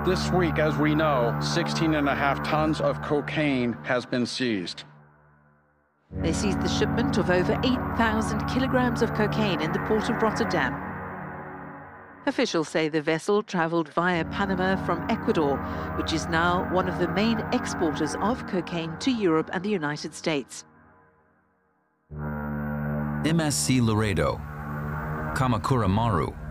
This week, as we know, 16.5 tons of cocaine has been seized. They seized the shipment of over 8,000 kilograms of cocaine in the port of Rotterdam. Officials say the vessel traveled via Panama from Ecuador, which is now one of the main exporters of cocaine to Europe and the United States. MSC Laredo, Kamakura Maru,